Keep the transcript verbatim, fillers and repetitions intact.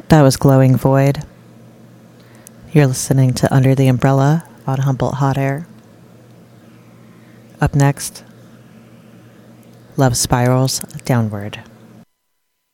That was Glowing Void. You're listening to Under the Umbrella on Humboldt Hot Air. Up next, Love Spirals Downward.